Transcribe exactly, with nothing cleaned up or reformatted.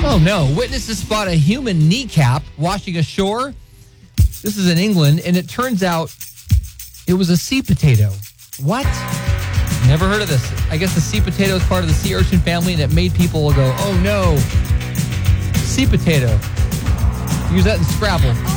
Oh, no. Witnesses spot a human kneecap washing ashore. This is in England, and it turns out it was a sea potato. What? Never heard of this. I guess the sea potato is part of the sea urchin family, and it made people go, oh, no. Sea potato. Use that in Scrabble.